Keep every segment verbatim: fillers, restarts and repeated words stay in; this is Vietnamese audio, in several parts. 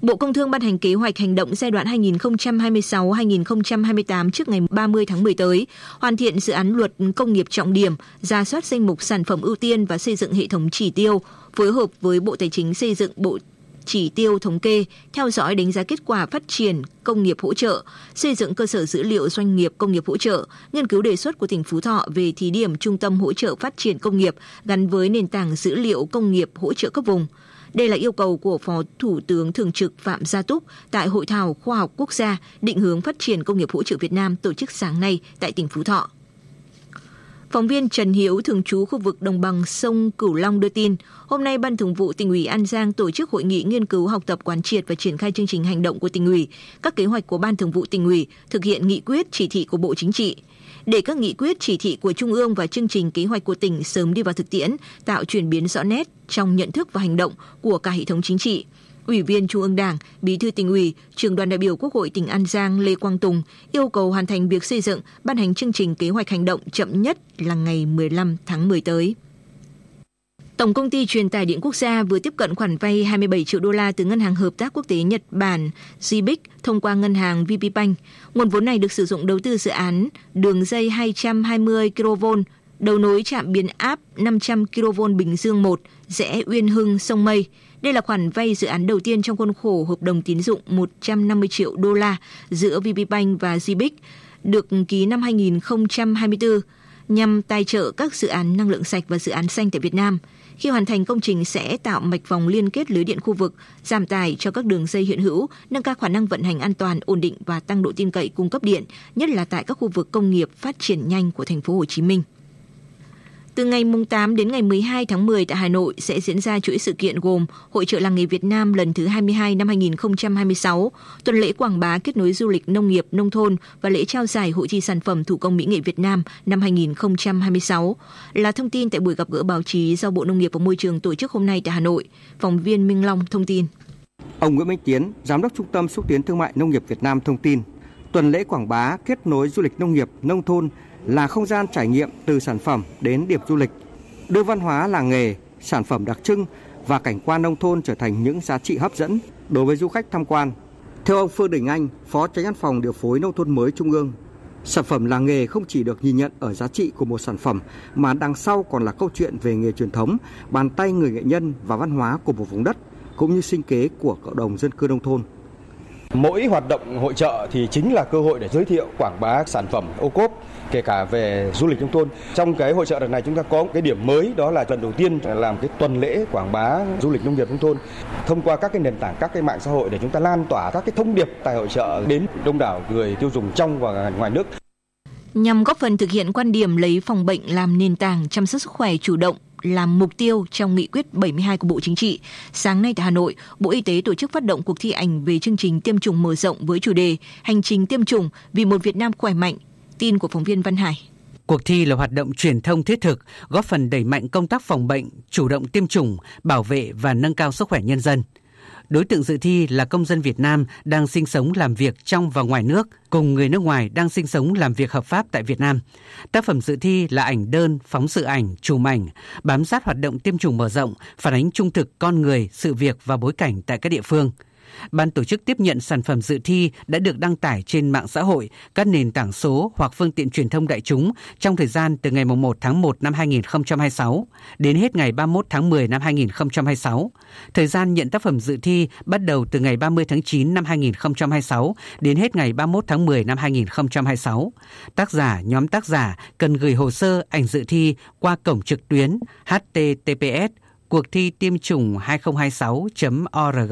Bộ Công Thương ban hành kế hoạch hành động giai đoạn hai nghìn không trăm hai mươi sáu đến hai nghìn không trăm hai mươi tám trước ngày ba mươi tháng mười tới, hoàn thiện dự án luật công nghiệp trọng điểm, rà soát danh mục sản phẩm ưu tiên và xây dựng hệ thống chỉ tiêu, phối hợp với Bộ Tài chính xây dựng bộ chỉ tiêu thống kê, theo dõi đánh giá kết quả phát triển công nghiệp hỗ trợ, xây dựng cơ sở dữ liệu doanh nghiệp công nghiệp hỗ trợ, nghiên cứu đề xuất của tỉnh Phú Thọ về thí điểm trung tâm hỗ trợ phát triển công nghiệp gắn với nền tảng dữ liệu công nghiệp hỗ trợ cấp vùng. Đây là yêu cầu của Phó Thủ tướng Thường trực Phạm Gia Túc tại Hội thảo Khoa học Quốc gia định hướng phát triển công nghiệp hỗ trợ Việt Nam tổ chức sáng nay tại tỉnh Phú Thọ. Phóng viên Trần Hiếu, thường trú khu vực đồng bằng sông Cửu Long đưa tin, hôm nay Ban Thường vụ Tỉnh ủy An Giang tổ chức hội nghị nghiên cứu học tập quán triệt và triển khai chương trình hành động của Tỉnh ủy, các kế hoạch của Ban Thường vụ Tỉnh ủy, thực hiện nghị quyết chỉ thị của Bộ Chính trị. Để các nghị quyết chỉ thị của Trung ương và chương trình kế hoạch của tỉnh sớm đi vào thực tiễn, tạo chuyển biến rõ nét trong nhận thức và hành động của cả hệ thống chính trị. Ủy viên Trung ương Đảng, Bí thư Tỉnh ủy, Trưởng đoàn đại biểu Quốc hội tỉnh An Giang Lê Quang Tùng yêu cầu hoàn thành việc xây dựng, ban hành chương trình kế hoạch hành động chậm nhất là ngày mười lăm tháng mười tới. Tổng công ty Truyền tải điện quốc gia vừa tiếp cận khoản vay hai mươi bảy triệu đô la từ Ngân hàng Hợp tác Quốc tế Nhật Bản gi bê i xê thông qua ngân hàng vê pê Bank. Nguồn vốn này được sử dụng đầu tư dự án đường dây hai trăm hai mươi ki lô vôn, đầu nối trạm biến áp năm trăm ki lô vôn Bình Dương một, rẽ Uyên Hưng, Sông Mây. Đây là khoản vay dự án đầu tiên trong khuôn khổ hợp đồng tín dụng một trăm năm mươi triệu đô la giữa vê pê Bank và gi bê i xê, được ký năm hai nghìn không trăm hai mươi tư, nhằm tài trợ các dự án năng lượng sạch và dự án xanh tại Việt Nam. Khi hoàn thành, công trình sẽ tạo mạch vòng liên kết lưới điện khu vực, giảm tải cho các đường dây hiện hữu, nâng cao khả năng vận hành an toàn, ổn định và tăng độ tin cậy cung cấp điện, nhất là tại các khu vực công nghiệp phát triển nhanh của thành phố Hồ Chí Minh. Từ ngày tám đến ngày mười hai tháng mười tại Hà Nội sẽ diễn ra chuỗi sự kiện gồm Hội chợ làng nghề Việt Nam lần thứ hai mươi hai năm hai nghìn không trăm hai mươi sáu, tuần lễ quảng bá kết nối du lịch nông nghiệp nông thôn và lễ trao giải hội thi sản phẩm thủ công mỹ nghệ Việt Nam năm hai nghìn không trăm hai mươi sáu, là thông tin tại buổi gặp gỡ báo chí do Bộ Nông nghiệp và Môi trường tổ chức hôm nay tại Hà Nội. Phóng viên Minh Long thông tin. Ông Nguyễn Minh Tiến, Giám đốc Trung tâm Xúc tiến Thương mại Nông nghiệp Việt Nam thông tin, tuần lễ quảng bá kết nối du lịch nông nghiệp nông thôn là không gian trải nghiệm từ sản phẩm đến điểm du lịch, đưa văn hóa làng nghề, sản phẩm đặc trưng và cảnh quan nông thôn trở thành những giá trị hấp dẫn đối với du khách tham quan. Theo ông Phương Đình Anh, Phó Chánh văn phòng Điều phối Nông thôn mới Trung ương, sản phẩm làng nghề không chỉ được nhìn nhận ở giá trị của một sản phẩm mà đằng sau còn là câu chuyện về nghề truyền thống, bàn tay người nghệ nhân và văn hóa của một vùng đất, cũng như sinh kế của cộng đồng dân cư nông thôn. Mỗi hoạt động hội chợ thì chính là cơ hội để giới thiệu quảng bá sản phẩm ô cốp, kể cả về du lịch nông thôn. Trong cái hội chợ lần này chúng ta có một cái điểm mới, đó là lần đầu tiên làm cái tuần lễ quảng bá du lịch nông nghiệp nông thôn thông qua các cái nền tảng, các cái mạng xã hội để chúng ta lan tỏa các cái thông điệp tại hội chợ đến đông đảo người tiêu dùng trong và ngoài nước. Nhằm góp phần thực hiện quan điểm lấy phòng bệnh làm nền tảng chăm sóc sức khỏe chủ động làm mục tiêu trong nghị quyết bảy mươi hai của Bộ Chính trị, sáng nay tại Hà Nội, Bộ Y tế tổ chức phát động cuộc thi ảnh về chương trình tiêm chủng mở rộng với chủ đề Hành trình tiêm chủng vì một Việt Nam khỏe mạnh. Tin của phóng viên Văn Hải. Cuộc thi là hoạt động truyền thông thiết thực, góp phần đẩy mạnh công tác phòng bệnh, chủ động tiêm chủng, bảo vệ và nâng cao sức khỏe nhân dân. Đối tượng dự thi là công dân Việt Nam đang sinh sống làm việc trong và ngoài nước, cùng người nước ngoài đang sinh sống làm việc hợp pháp tại Việt Nam. Tác phẩm dự thi là ảnh đơn, phóng sự ảnh, chùm ảnh, bám sát hoạt động tiêm chủng mở rộng, phản ánh trung thực con người, sự việc và bối cảnh tại các địa phương. Ban tổ chức tiếp nhận sản phẩm dự thi đã được đăng tải trên mạng xã hội, các nền tảng số hoặc phương tiện truyền thông đại chúng trong thời gian từ ngày một tháng một năm hai nghìn không trăm hai mươi sáu đến hết ngày ba mươi mốt tháng mười năm hai nghìn không trăm hai mươi sáu. Thời gian nhận tác phẩm dự thi bắt đầu từ ngày ba mươi tháng chín năm hai nghìn không trăm hai mươi sáu đến hết ngày ba mươi mốt tháng mười năm hai nghìn không trăm hai mươi sáu. Tác giả, nhóm tác giả cần gửi hồ sơ ảnh dự thi qua cổng trực tuyến h t t p s cuộc thi tiêm chủng hai không hai sáu chấm org.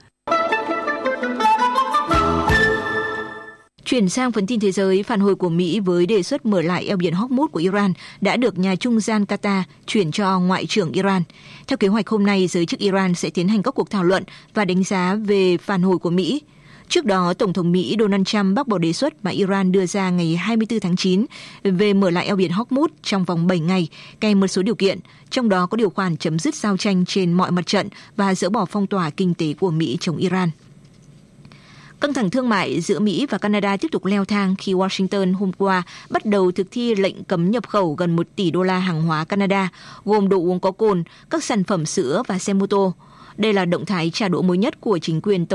Chuyển sang phần tin thế giới, phản hồi của Mỹ với đề xuất mở lại eo biển Hormuz của Iran đã được nhà trung gian Qatar chuyển cho Ngoại trưởng Iran. Theo kế hoạch hôm nay, giới chức Iran sẽ tiến hành các cuộc thảo luận và đánh giá về phản hồi của Mỹ. Trước đó, Tổng thống Mỹ Donald Trump bác bỏ đề xuất mà Iran đưa ra ngày hai mươi tư tháng chín về mở lại eo biển Hormuz trong vòng bảy ngày, kèm một số điều kiện, trong đó có điều khoản chấm dứt giao tranh trên mọi mặt trận và dỡ bỏ phong tỏa kinh tế của Mỹ chống Iran. Căng thẳng thương mại giữa Mỹ và Canada tiếp tục leo thang khi Washington hôm qua bắt đầu thực thi lệnh cấm nhập khẩu gần một tỷ đô la hàng hóa Canada, gồm đồ uống có cồn, các sản phẩm sữa và xe mô tô. Đây là động thái trả đũa mới nhất của chính quyền